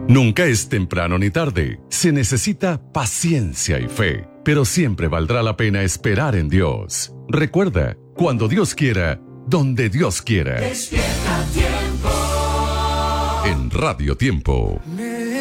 Nunca es temprano ni tarde. Se necesita paciencia y fe, pero siempre valdrá la pena esperar en Dios. Recuerda, cuando Dios quiera, donde Dios quiera. Despierta Tiempo. En Radio Tiempo.